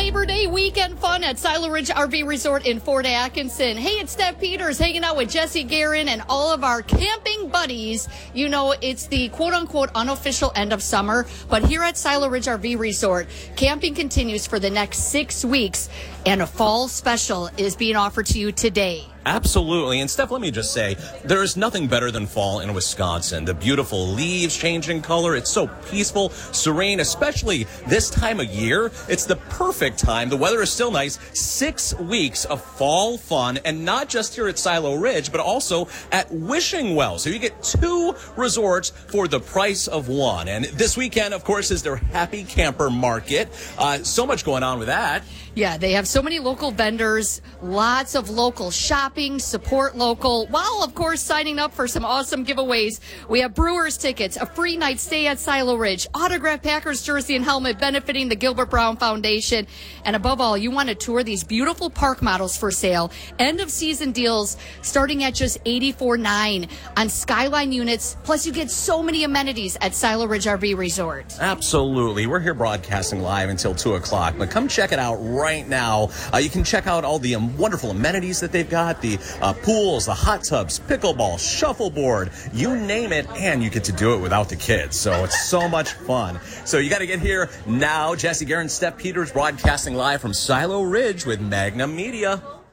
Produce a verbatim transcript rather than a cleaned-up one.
Labor Day weekend fun at Silo Ridge R V Resort in Fort Atkinson. Hey, it's Steph Peters hanging out with Jesse Guerin and all of our camping buddies. You know, it's the quote-unquote unofficial end of summer, but here at Silo Ridge R V Resort, camping continues for the next six weeks, and a fall special is being offered to you today. Absolutely. And Steph, let me just say, there is nothing better than fall in Wisconsin. The beautiful leaves changing color. It's so peaceful, serene, especially this time of year. It's the perfect time. The weather is still nice. Six weeks of fall fun, and not just here at Silo Ridge, but also at Wishing Well. So you get two resorts for the price of one. And this weekend, of course, is their Happy Camper Market. Uh, so much going on with that. Yeah, they have so many local vendors, lots of local shopping, support local, while, of course, signing up for some awesome giveaways. We have Brewers tickets, a free night stay at Silo Ridge, autographed Packers jersey and helmet benefiting the Gilbert Brown Foundation. And above all, you want to tour these beautiful park models for sale. End of season deals starting at just eighty-four dollars and nine cents on Skyline units. Plus, you get so many amenities at Silo Ridge R V Resort. Absolutely. We're here broadcasting live until two o'clock, but come check it out right now. Uh, you can check out all the um, wonderful amenities that they've got, the uh, pools, the hot tubs, pickleball, shuffleboard, you name it, and you get to do it without the kids. So it's so much fun. So you got to get here now. Jesse Guerin, Steph Peters broadcasting live from Silo Ridge with Magnum Media.